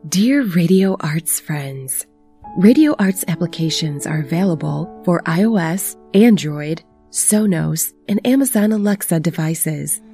Dear Radio Arts friends, Radio Arts applications are available for iOS, Android, Sonos, and Amazon Alexa devices.